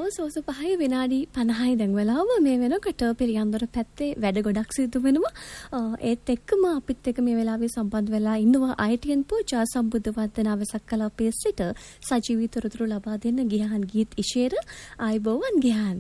සෝස 5 විනාඩි 50යි දැන් වෙලාව මේ වෙනකොට පිළියන්දර පැත්තේ වැඩ ගොඩක් සිදු වෙනවා. ඒත් එක්කම අපිත් එක්ක මේ වෙලාවේ සම්බන්ධ වෙලා ඉන්නවා ITN පූජා සම්බුද්ධ වන්දනාව සක්කලාපයේ සිට සජීවී තොරතුරු ලබා දෙන්න ගිහාන් ගීත් ඉෂේර ආයිබෝවන් ගිහාන්.